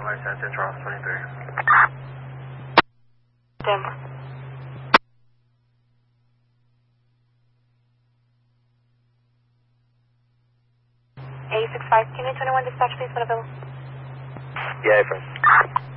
lights at Charles 23. Dim. A65, can you 21 dispatch please, Bonneville? Yeah, friend.